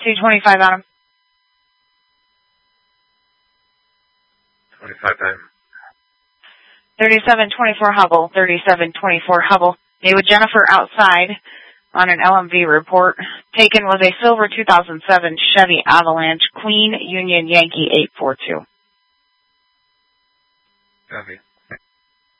225 on him. 25 time. 3724 Hubble. 3724 Hubble. Meet with Jennifer outside on an LMV report. Taken was a silver 2007 Chevy Avalanche, Queen Union Yankee 842. Copy.